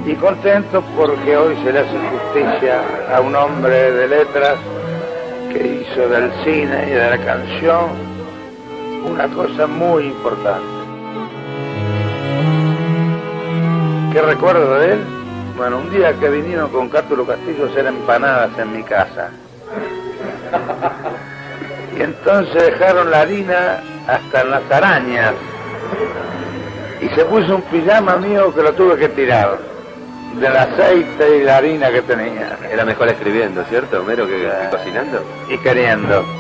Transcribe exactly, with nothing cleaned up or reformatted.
Y contento porque hoy se le hace justicia a un hombre de letras que hizo del cine y de la canción una cosa muy importante. ¿Qué recuerdo de él? Bueno, un día que vinieron con Cátulo Castillo a hacer empanadas en mi casa. Y entonces dejaron la harina hasta en las arañas. Y se puso un pijama mío que lo tuve que tirar. Del aceite y la harina que tenía. Era mejor escribiendo, ¿cierto, Homero, que, que cocinando? Y queriendo.